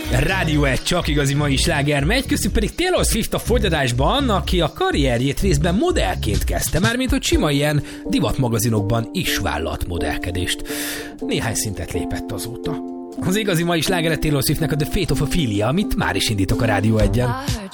Rádió 1, csak igazi mai sláger megy, köztük pedig Taylor Swift a folytatásban, aki a karrierjét részben modellként kezdte, mármint hogy sima ilyen divatmagazinokban is vállalt modellkedést. Néhány szintet lépett azóta. Az igazi mai slágeret Taylor Swiftnek a The Fate of Ophelia, amit már is indítok a Rádió 1-en.